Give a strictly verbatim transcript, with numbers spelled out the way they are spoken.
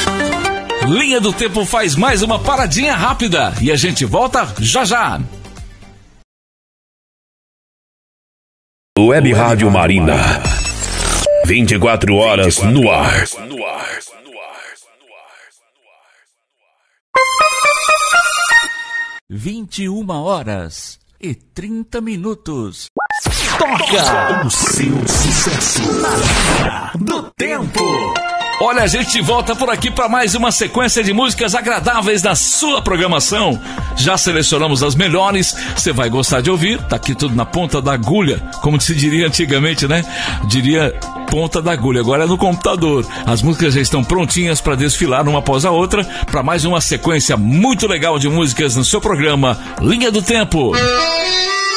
Linha do Tempo faz mais uma paradinha rápida e a gente volta já já. Web Rádio Marina. vinte e quatro horas no ar. vinte e uma horas e trinta minutos. Toca o seu sucesso na Linha do Tempo. Olha, a gente volta por aqui para mais uma sequência de músicas agradáveis na sua programação. Já selecionamos as melhores, você vai gostar de ouvir. Tá aqui tudo na ponta da agulha, como se diria antigamente, né? Diria ponta da agulha, agora é no computador. As músicas já estão prontinhas para desfilar uma após a outra, para mais uma sequência muito legal de músicas no seu programa Linha do Tempo.